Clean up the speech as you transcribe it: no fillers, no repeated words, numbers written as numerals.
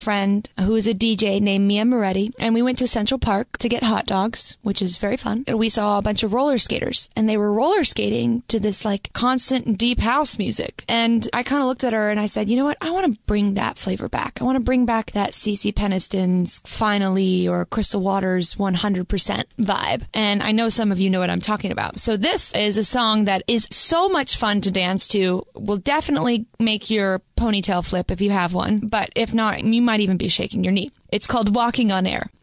friend who is a DJ named Mia Moretti, and we went to Central Park to get hot dogs, which is very fun. And we saw a bunch of roller skaters, and they were roller skating to this like constant deep house music. And I kind of looked at her and I said, you know what? I want to bring that flavor back. I want to bring back that CeCe Peniston's Finally or Crystal Waters 100% vibe. And I know some of you know what I'm talking about. So this is a song that is so much fun to dance to, will definitely make your ponytail flip if you have one, but if not, you might even be shaking your knee. It's called Walking on Air.